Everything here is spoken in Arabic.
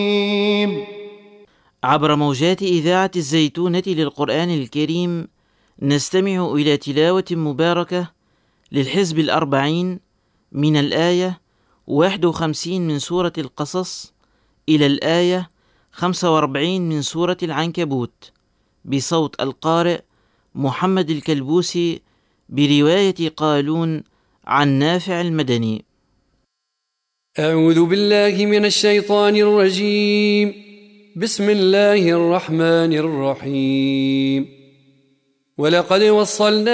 عبر موجات إذاعة الزيتونة للقرآن الكريم نستمع إلى تلاوة مباركة للحزب 40 من الآية 51 من سورة القصص إلى الآية 45 من سورة العنكبوت بصوت القارئ محمد الكلبوسي برواية قالون عن نافع المدني. أعوذ بالله من الشيطان الرجيم. بسم الله الرحمن الرحيم. ولقد وصلنا